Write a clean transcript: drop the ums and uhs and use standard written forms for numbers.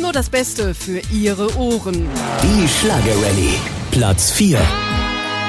Nur das Beste für Ihre Ohren. Die Schlager-Rallye. Platz 4.